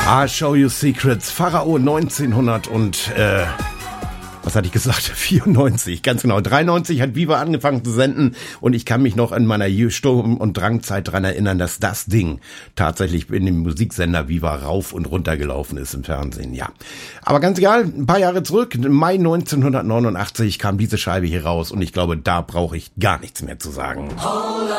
I Show You Secrets, Pharao 1900 und, was hatte ich gesagt? 94, ganz genau. 93 hat Viva angefangen zu senden und ich kann mich noch in meiner Sturm- und Drangzeit dran erinnern, dass das Ding tatsächlich in dem Musiksender Viva rauf und runter gelaufen ist im Fernsehen, ja. Aber ganz egal, ein paar Jahre zurück, im Mai 1989 kam diese Scheibe hier raus und ich glaube, da brauche ich gar nichts mehr zu sagen.